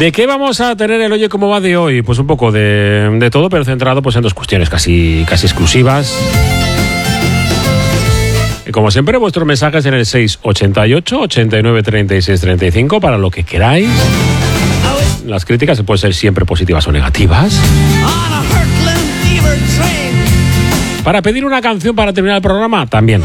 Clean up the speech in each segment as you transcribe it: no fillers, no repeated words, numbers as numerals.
¿De qué vamos a tener el Oye Cómo Va de hoy? Pues un poco de todo, pero centrado pues en dos cuestiones casi exclusivas. Y como siempre, vuestros mensajes en el 688 89 36 35 para lo que queráis. Las críticas pueden ser siempre positivas o negativas. Para pedir una canción para terminar el programa, también.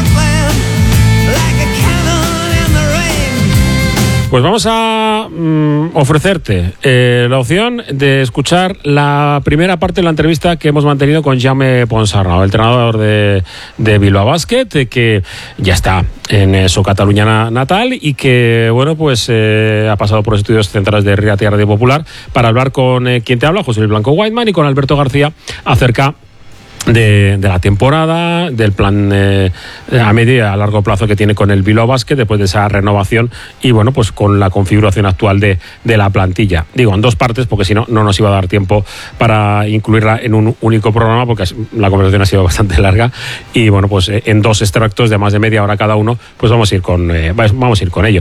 Pues vamos a ofrecerte la opción de escuchar la primera parte de la entrevista que hemos mantenido con Jaume Ponsarnau, el entrenador de Bilbao Basket, que ya está en su Cataluña natal y que, bueno, pues ha pasado por los estudios centrales de Riatia Radio Popular para hablar con quien te habla, José Luis Blanco Whiteman, y con Alberto García acerca de la temporada, del plan a medio y a largo plazo que tiene con el Bilbao Basket después de esa renovación y bueno, pues con la configuración actual de la plantilla. Digo, en dos partes porque si no nos iba a dar tiempo para incluirla en un único programa porque la conversación ha sido bastante larga y bueno, pues en dos extractos de más de media hora cada uno, pues vamos a ir con ello.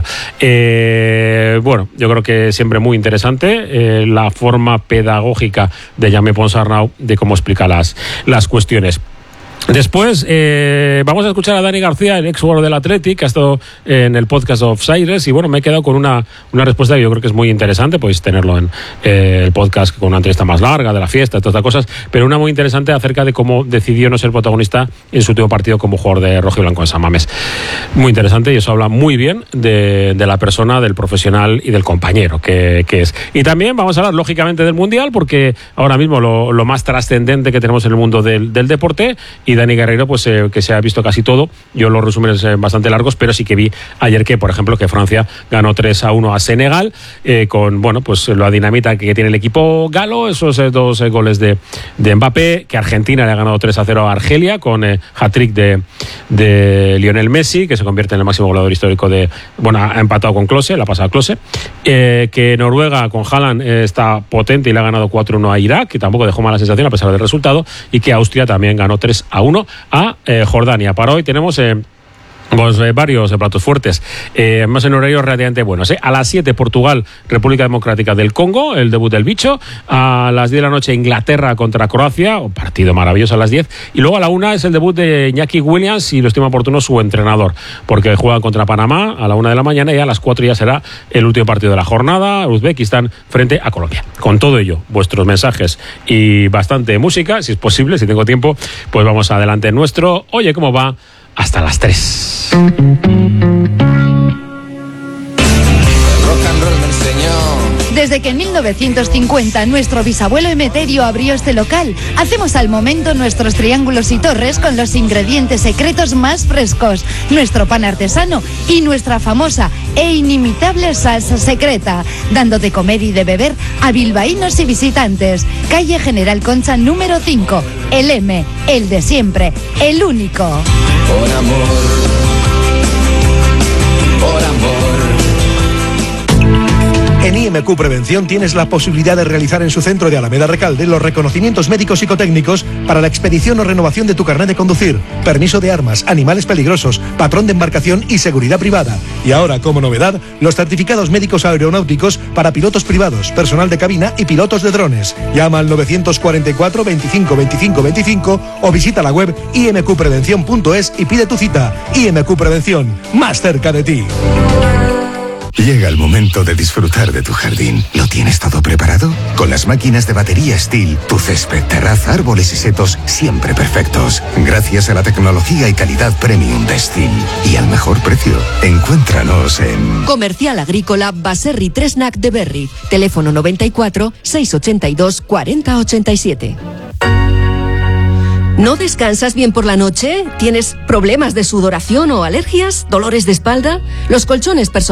Bueno, yo creo que siempre muy interesante la forma pedagógica de Jaume Ponsarnau de cómo explica las cuestiones. Después vamos a escuchar a Dani García, el ex jugador del Athletic, que ha estado en el podcast of Cyrus, y bueno, me he quedado con una respuesta que yo creo que es muy interesante. Podéis tenerlo en el podcast con una entrevista más larga de la fiesta, todas estas cosas, pero una muy interesante acerca de cómo decidió no ser protagonista en su último partido como jugador de rojo y blanco en San Mamés. Muy interesante, y eso habla muy bien de la persona, del profesional y del compañero que es. Y también vamos a hablar lógicamente del Mundial, porque ahora mismo lo más trascendente que tenemos en el mundo del deporte, y Dani Guerreiro, pues que se ha visto casi todo. Yo los resúmenes bastante largos, pero sí que vi ayer que, por ejemplo, que Francia ganó 3-1 a Senegal, con, bueno, pues la dinamita que tiene el equipo galo, esos dos goles de Mbappé, que Argentina le ha ganado 3-0 a Argelia, con hat-trick de Lionel Messi, que se convierte en el máximo goleador histórico ha empatado con Klose, la ha pasado a Klose, que Noruega con Haaland está potente y le ha ganado 4-1 a Irak, que tampoco dejó mala sensación a pesar del resultado, y que Austria también ganó 3-1 a Jordania. Para hoy tenemos varios platos fuertes, más en horarios relativamente buenos. A las 7, Portugal, República Democrática del Congo, el debut del bicho. A las 10 de la noche, Inglaterra contra Croacia, un partido maravilloso a las 10. Y luego a la 1 es el debut de Iñaki Williams, y lo estima oportuno su entrenador, porque juega contra Panamá a la 1 de la mañana, y a las 4 ya será el último partido de la jornada, Uzbekistán frente a Colombia. Con todo ello, vuestros mensajes y bastante música, si es posible, si tengo tiempo, pues vamos adelante en nuestro Oye Cómo Va, hasta las 3. El rock and roll me enseñó. Desde que en 1950 nuestro bisabuelo Emeterio abrió este local, hacemos al momento nuestros triángulos y torres con los ingredientes secretos más frescos, nuestro pan artesano y nuestra famosa e inimitable salsa secreta, dando de comer y de beber a bilbaínos y visitantes. Calle General Concha número 5, el M, el de siempre, el único. Por amor, por amor. En IMQ Prevención tienes la posibilidad de realizar en su centro de Alameda Recalde los reconocimientos médicos psicotécnicos para la expedición o renovación de tu carnet de conducir, permiso de armas, animales peligrosos, patrón de embarcación y seguridad privada. Y ahora, como novedad, los certificados médicos aeronáuticos para pilotos privados, personal de cabina y pilotos de drones. Llama al 944 25 25 25 o visita la web imqprevención.es y pide tu cita. IMQ Prevención, más cerca de ti. Llega el momento de disfrutar de tu jardín. ¿Lo tienes todo preparado? Con las máquinas de batería Stihl, tu césped, terraza, árboles y setos siempre perfectos. Gracias a la tecnología y calidad premium de Stihl. Y al mejor precio. Encuéntranos en Comercial Agrícola Baserri Tresnac de Berry. Teléfono 94 682 40 87. ¿No descansas bien por la noche? ¿Tienes problemas de sudoración o alergias? ¿Dolores de espalda? Los colchones personales